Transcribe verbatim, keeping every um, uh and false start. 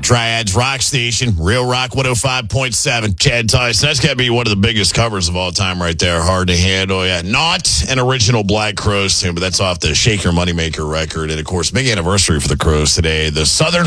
Triads Rock Station, Real Rock one oh five point seven. Chad Tyson. That's got to be one of the biggest covers of all time right there. Hard to handle. Yeah, not an original Black Crowes tune, but that's off the Shaker Moneymaker record. And, of course, big anniversary for the Crowes today. The Southern